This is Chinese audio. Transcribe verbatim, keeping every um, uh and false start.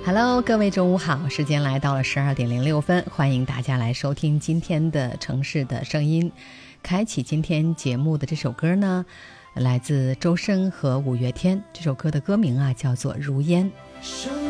Hello， 各位中午好，时间来到了十二点零六分，欢迎大家来收听今天的城市的声音。开启今天节目的这首歌呢，来自周深和五月天，这首歌的歌名啊叫做《如烟》。